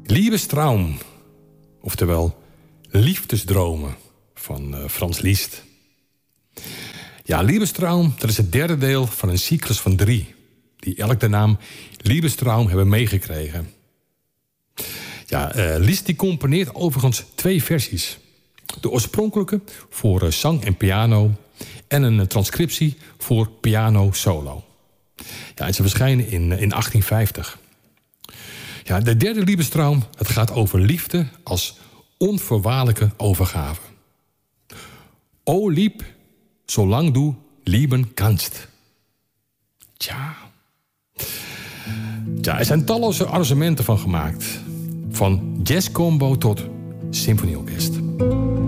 Liebestraum, oftewel liefdesdromen van Frans Liszt. Ja, Liebestraum, dat is het derde deel van een cyclus van 3... die elk de naam Liebestraum hebben meegekregen. Ja, Liszt die componeert overigens 2 versies. De oorspronkelijke voor zang en piano... en een transcriptie voor piano solo. Ja, en ze verschijnen in 1850. Ja, de derde Liebestraum, het gaat over liefde als onvoorwaardelijke overgave. O lieb, zolang du lieben kannst. Tja, er zijn talloze arrangementen van gemaakt. Van jazzcombo tot symfonieorkest.